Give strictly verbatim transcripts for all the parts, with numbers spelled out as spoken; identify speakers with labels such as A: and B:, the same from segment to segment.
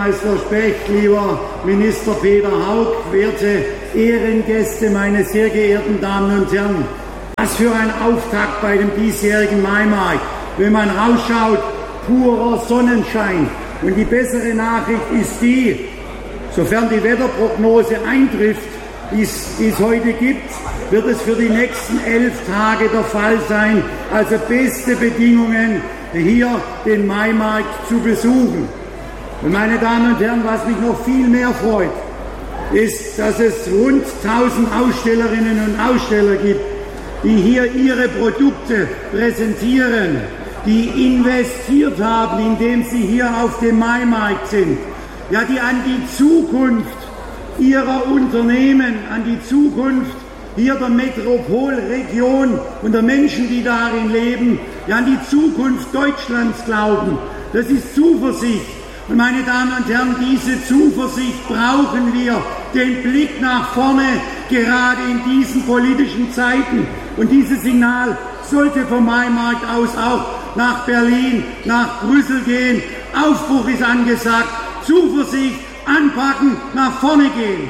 A: Bürgermeister Specht, lieber Minister Peter Hauck, werte Ehrengäste, meine sehr geehrten Damen und Herren. Was für ein Auftakt bei dem diesjährigen Maimarkt. Wenn man rausschaut, purer Sonnenschein. Und die bessere Nachricht ist die, sofern die Wetterprognose eintrifft, die es heute gibt, wird es für die nächsten elf Tage der Fall sein. Also beste Bedingungen, hier den Maimarkt zu besuchen. Und meine Damen und Herren, was mich noch viel mehr freut, ist, dass es rund tausend Ausstellerinnen und Aussteller gibt, die hier ihre Produkte präsentieren, die investiert haben, indem sie hier auf dem Maimarkt sind, ja, die an die Zukunft ihrer Unternehmen, an die Zukunft hier der Metropolregion und der Menschen, die darin leben, ja, an die Zukunft Deutschlands glauben. Das ist Zuversicht. Und meine Damen und Herren, diese Zuversicht brauchen wir, den Blick nach vorne, gerade in diesen politischen Zeiten. Und dieses Signal sollte vom Maimarkt aus auch nach Berlin, nach Brüssel gehen. Aufbruch ist angesagt, Zuversicht, anpacken, nach vorne gehen.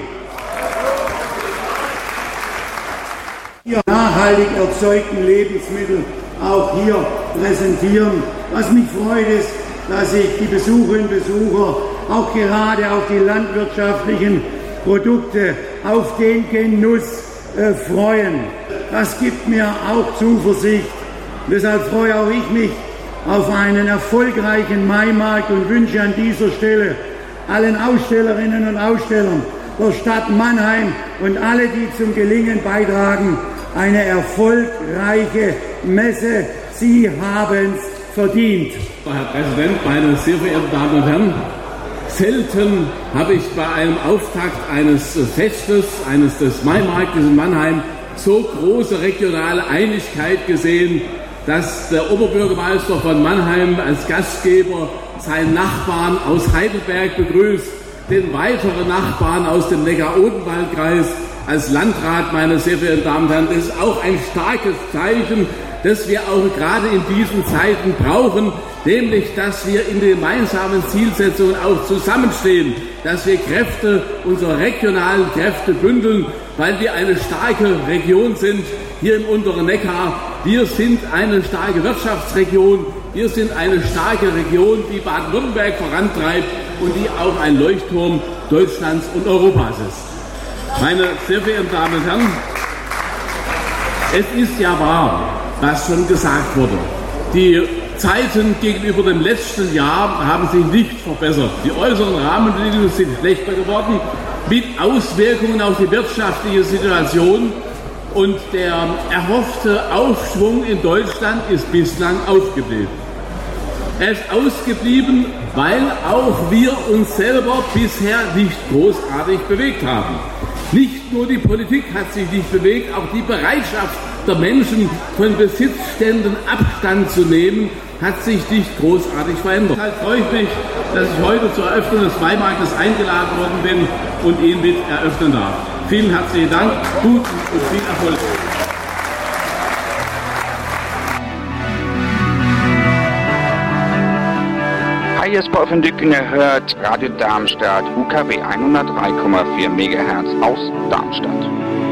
A: Hier nachhaltig erzeugten Lebensmittel auch hier präsentieren. Was mich freut ist, dass sich die Besucherinnen und Besucher auch gerade auf die landwirtschaftlichen Produkte, auf den Genuss äh, freuen. Das gibt mir auch Zuversicht. Deshalb freue auch ich mich auf einen erfolgreichen Maimarkt und wünsche an dieser Stelle allen Ausstellerinnen und Ausstellern der Stadt Mannheim und alle, die zum Gelingen beitragen, eine erfolgreiche Messe. Sie haben es verdient.
B: Herr Präsident, meine sehr verehrten Damen und Herren, selten habe ich bei einem Auftakt eines Festes, eines des Maimarktes in Mannheim, so große regionale Einigkeit gesehen, dass der Oberbürgermeister von Mannheim als Gastgeber seinen Nachbarn aus Heidelberg begrüßt, den weiteren Nachbarn aus dem Neckar-Odenwald-Kreis als Landrat, meine sehr verehrten Damen und Herren. Das ist auch ein starkes Zeichen, das wir auch gerade in diesen Zeiten brauchen, nämlich, dass wir in den gemeinsamen Zielsetzungen auch zusammenstehen, dass wir Kräfte, unsere regionalen Kräfte bündeln, weil wir eine starke Region sind hier im unteren Neckar. Wir sind eine starke Wirtschaftsregion, wir sind eine starke Region, die Baden-Württemberg vorantreibt und die auch ein Leuchtturm Deutschlands und Europas ist. Meine sehr verehrten Damen und Herren, es ist ja wahr, was schon gesagt wurde. Die Zeiten gegenüber dem letzten Jahr haben sich nicht verbessert. Die äußeren Rahmenbedingungen sind schlechter geworden, mit Auswirkungen auf die wirtschaftliche Situation. Und der erhoffte Aufschwung in Deutschland ist bislang ausgeblieben. Er ist ausgeblieben, weil auch wir uns selber bisher nicht großartig bewegt haben. Nicht nur die Politik hat sich nicht bewegt, auch die Bereitschaft der Menschen, von Besitzständen Abstand zu nehmen, hat sich nicht großartig verändert. Deshalb freue ich mich, dass ich heute zur Eröffnung des Maimarktes eingeladen worden bin und ihn mit eröffnen darf. Vielen herzlichen Dank, guten und viel Erfolg.
C: Hi, es Paul von Dückinger hört Radio Darmstadt, U K W hundertdrei Komma vier Megahertz aus Darmstadt.